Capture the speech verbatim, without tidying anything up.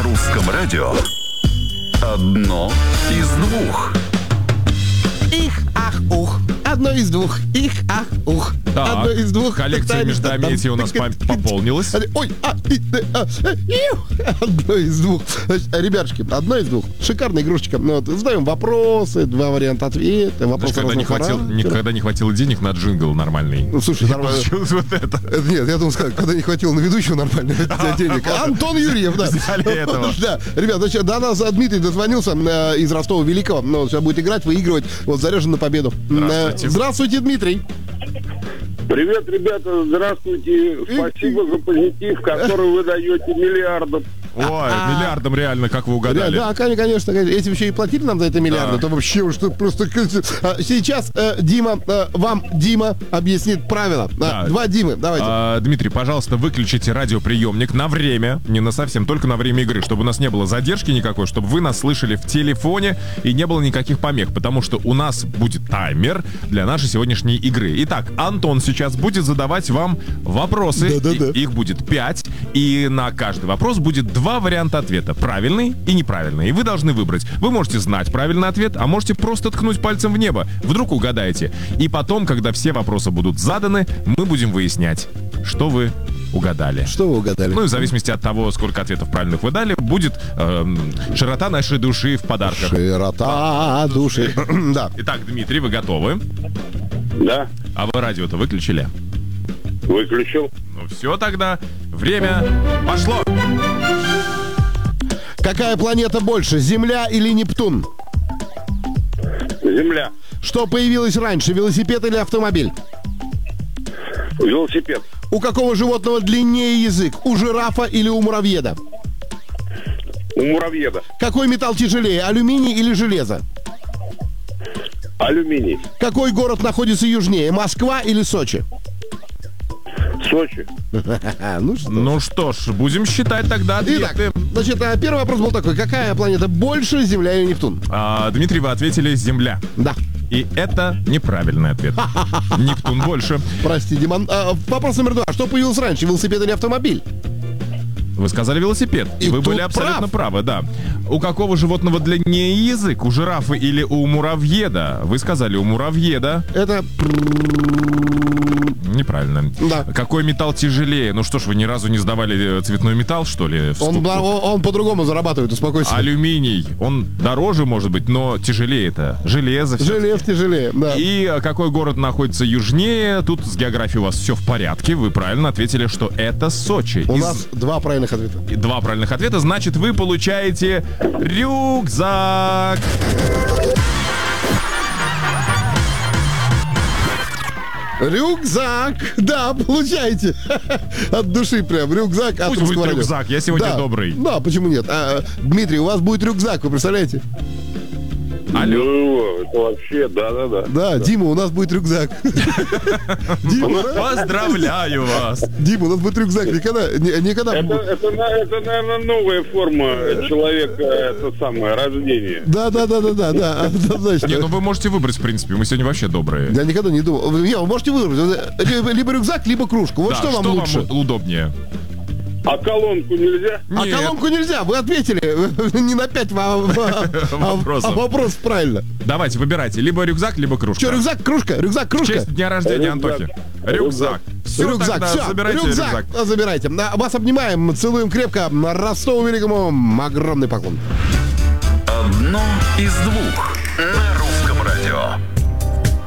русском радио одно из двух. Их, ах, ух. Одно из двух. Их, ах, ух. Так, Одно из двух. коллекция междометий у нас пополнилась. Ой, а, и, а, иу. Одно из двух. Значит, ребятушки, одно из двух. Шикарная игрушечка. Ну, вот, задаем вопросы, два варианта ответа. Вопросы когда, не хватило, никогда не хватило денег на джингл нормальный. Ну, слушай, нормально. Получилось вот это. Нет, я думал сказать, когда не хватило на ведущего нормальных денег. Антон Юрьев, да. Взяли этого. Да, ребят, значит, до нас Дмитрий дозвонился э, из Ростова Великого. Ну, сейчас будет играть, выигрывать. Вот, заряжен на победу. Здравствуйте. Э, Здравствуйте, Дмитрий. Привет, ребята, здравствуйте. Спасибо за позитив, который вы даете миллиардам. Ой, миллиардом реально, как вы угадали. Да, конечно, конечно. Если еще и платили нам за это миллиарды, Да. то вообще что просто... Сейчас э, Дима, э, вам Дима объяснит правила. Да. Два Димы, давайте. А, Дмитрий, пожалуйста, выключите радиоприемник на время, не на совсем, только на время игры, чтобы у нас не было задержки никакой, чтобы вы нас слышали в телефоне и не было никаких помех, потому что у нас будет таймер для нашей сегодняшней игры. Итак, Антон сейчас будет задавать вам вопросы. Да-да-да. И- их будет пять, и на каждый вопрос будет два варианта ответа, правильный и неправильный. И вы должны выбрать. Вы можете знать правильный ответ, а можете просто ткнуть пальцем в небо. Вдруг угадаете. И потом, когда все вопросы будут заданы, мы будем выяснять, что вы угадали. Что вы угадали? Ну и в зависимости от того, сколько ответов правильных вы дали, будет эм, широта нашей души в подарках. Широта души. Да. Итак, Дмитрий, вы готовы? Да, А вы радио-то выключили? выключил. Ну все тогда. Время пошло. Какая планета больше, Земля или Нептун? Земля. Что появилось раньше, велосипед или автомобиль? Велосипед. У какого животного длиннее язык, у жирафа или у муравьеда? У муравьеда. Какой металл тяжелее, алюминий или железо? Алюминий. Какой город находится южнее, Москва или Сочи? Сочи. Ну что? Ну что ж, будем считать тогда Итак, ответы. значит, а, первый вопрос был такой. Какая планета больше, Земля или Нептун? А, Дмитрий, вы ответили «Земля». Да. И это неправильный ответ. Нептун больше. Прости, Диман. А, вопрос номер два. Что появилось раньше, велосипед или автомобиль? Вы сказали велосипед, и, И вы тут были абсолютно прав. правы, да. У какого животного длиннее язык? У жирафа или у муравьеда? Вы сказали у муравьеда. Это... Неправильно. Да. Какой металл тяжелее? Ну что ж, вы ни разу не сдавали цветной металл, что ли? в Он, скупку? он, он по-другому зарабатывает, успокойся. Алюминий. Он дороже, может быть, но тяжелее это. Железо. всё-таки. Желез тяжелее, да. И какой город находится южнее? Тут с географией у вас все в порядке. Вы правильно ответили, что это Сочи. У Из- нас два правильных ответа. Два правильных ответа, значит, вы получаете рюкзак. Рюкзак! Да, получаете. От души прям. Рюкзак от Пусть русского будет радио. рюкзак, я сегодня Да. добрый. Да, почему нет? А, Дмитрий, у вас будет рюкзак, вы представляете? Алло. Ну, это вообще, да-да-да. Да, Дима, у нас будет рюкзак. Дима, Поздравляю вас. Дима, у нас будет рюкзак. Никогда, ни- никогда. Это, это, на- это, наверное, новая форма человека, это самое, рождение. Да, да, да, да, да, да, однозначно. Не, ну вы можете выбрать, в принципе. Мы сегодня вообще добрые. Я никогда не думал. Не, вы можете выбрать. Либо, либо рюкзак, либо кружку. Вот Да, что вам лучше? удобнее? А колонку нельзя? А Нет. колонку нельзя, вы ответили не на пять а, а- а- Вопросов. а вопрос правильно. Давайте, выбирайте. Либо рюкзак, либо кружка. Что, рюкзак, кружка, рюкзак, В кружка. честь дня рождения Рюкзак. Антохи. Рюкзак. Все, рюкзак, тогда все, забирайте рюкзак, рюкзак. а, забирайте. А, Вас обнимаем, целуем крепко. Ростову Великому огромный поклон. Одно из двух. На